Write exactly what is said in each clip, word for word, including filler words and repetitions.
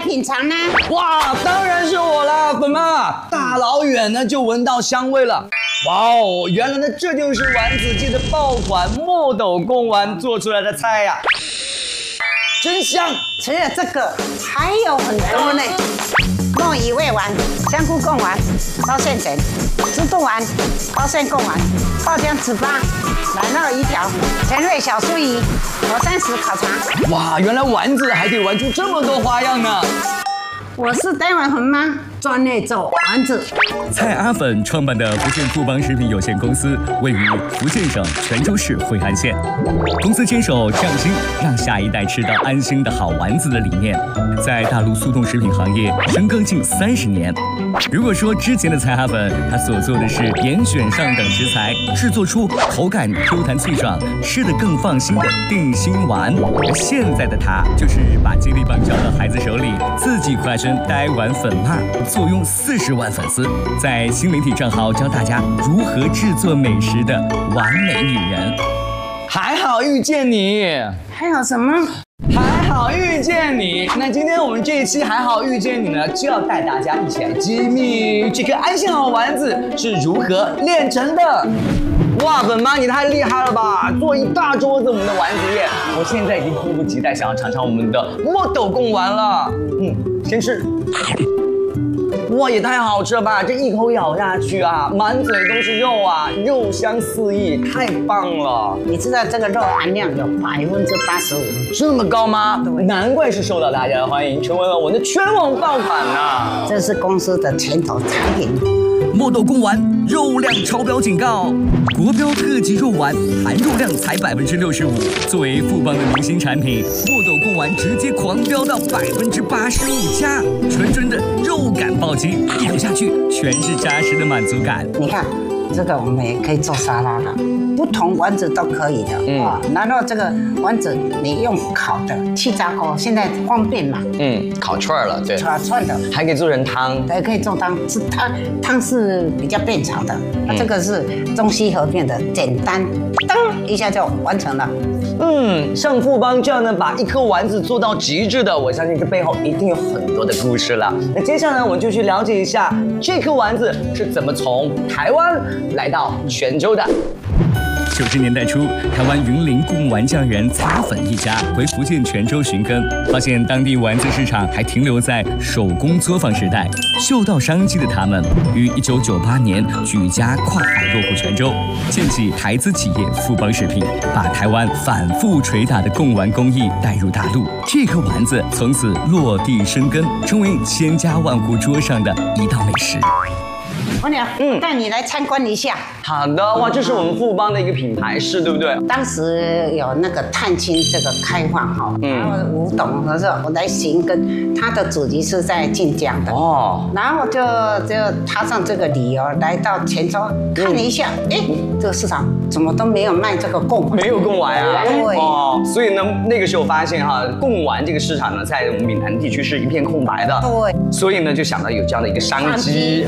品尝呢？ 哇，当然是我啦，粉妈，大老远呢就闻到香味了。哇哦，原来呢这就是丸子界的爆款墨斗贡丸做出来的菜呀、啊，真香！ 除了这个，还有很多呢。墨鱼味丸、香菇贡丸、包馅卷、猪肚丸、包馅贡丸、爆浆糍粑、奶酪鱼条、甜味小酥鱼、火山石烤肠。 哇，原来丸子还可以玩出这么多花样呢！ 我是戴婉红妈，专业做丸子。 蔡阿粉创办的福建富邦食品有限公司位于福建省泉州市惠安县。公司坚守匠心，让下一代吃到安心的好丸子的理念，在大陆速冻食品行业深耕近三十年。如果说之前的蔡阿粉，他所做的是严选上等食材，制作出口感 Q 弹脆爽、吃得更放心的定心丸，而现在的他就是把接力棒交到孩子手里，自己化身呆丸粉妈，坐拥四十万粉丝，在新媒体账号教大家如何制作美食的完美女人。 还好遇见你， 还有什么？ 还好遇见你。那今天我们这一期还好遇见你呢，就要带大家一起来揭秘这颗安心好丸子是如何炼成的。哇，粉妈你太厉害了吧！做一大桌子我们的丸子宴，我现在已经迫不及待想要尝尝我们的墨斗贡丸了。嗯，先吃。哇，也太好吃了吧！这一口咬下去啊，满嘴都是肉啊，肉香四溢，太棒了！ 你知道这个肉含量有百分之八十五， 这么高吗？难怪是受到大家的欢迎，成为了我的全网爆款呐！ 这是公司的拳头产品。 墨斗贡丸肉量超标警告，国标特级肉丸含肉量才百分之六十五。作为富邦的明星产品，墨斗贡丸直接狂飙到百分之八十五加，纯纯的肉感暴击，一口下去全是扎实的满足感。 你看，这个我们也可以做沙拉的，不同丸子都可以的。嗯，哇，然后这个丸子你用烤的气炸锅，现在方便嘛。 嗯，烤串了，对， 烤串的， 还可以做成汤， 对，可以做汤，是汤汤是比较变长的，那、嗯、这个是中西合并的，简单，噔一下就完成了。 嗯，像富邦这样呢，把一颗丸子做到极致的，我相信这背后一定有很多的故事了。那接下来我们就去了解一下这颗丸子是怎么从台湾来到泉州的。 九十年代初，台湾云林贡丸匠人蔡阿粉一家回福建泉州寻根，发现当地丸子市场还停留在手工作坊时代。嗅到商机的他们，于一九九八年举家跨海落户泉州，建起台资企业富邦食品，把台湾反复捶打的贡丸工艺带入大陆。这颗丸子从此落地生根，成为千家万户桌上的一道美食。 我俩，嗯，带你来参观一下。 好的，哇，这是我们富邦的一个品牌是，对不对？ 当时有那个探亲这个开放哈，嗯、然后吴董的时候我来寻根，他的祖籍是在晋江的哦，然后就就踏上这个旅游来到泉州看了一下，哎、嗯，这个市场怎么都没有卖这个贡丸， 没有贡丸啊， 对哦，所以呢，那个时候发现哈，贡丸这个市场呢，在我们闽南地区是一片空白的， 对， 所以呢，就想到有这样的一个商机。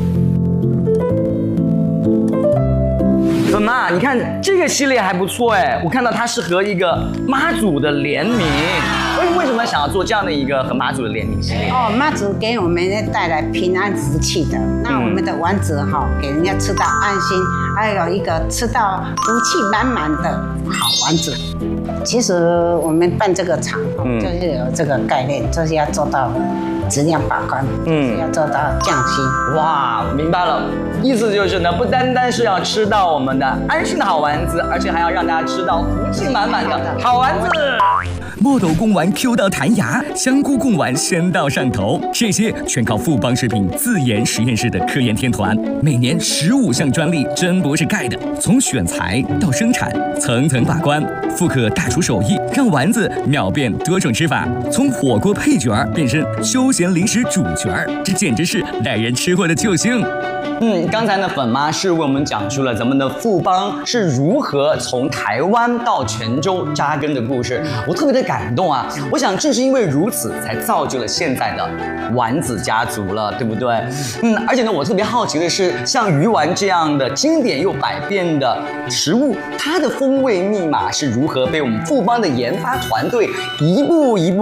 粉妈，你看这个系列还不错哎，我看到它是和一个妈祖的联名，为为什么想要做这样的一个和妈祖的联名系列？ 哦，妈祖给我们带来平安福气的，那我们的丸子哈，给人家吃到安心，还有一个吃到福气满满的好丸子。其实我们办这个厂，嗯，就是有这个概念，就是要做到质量把关，嗯，要做到匠心。 哇，明白了，意思就是呢，不单单是要吃到我们的安心的好丸子，而且还要让大家吃到福气满满的好丸子。 墨斗贡丸 Q 到弹牙，香菇贡丸鲜到上头，这些全靠富邦食品自研实验室的科研天团，每年十五项专利真不是盖的。从选材到生产，层层把关，复刻大厨手艺，让丸子秒变多种吃法，从火锅配角变身休闲零食主角，这简直是带人吃货的救星。 嗯，刚才呢，粉妈是为我们讲述了咱们的富邦是如何从台湾到泉州扎根的故事，我特别的感动啊！我想正是因为如此，才造就了现在的丸子家族了，对不对？嗯，而且呢，我特别好奇的是，像鱼丸这样的经典又百变的食物，它的风味密码是如何被我们富邦的研发团队一步一步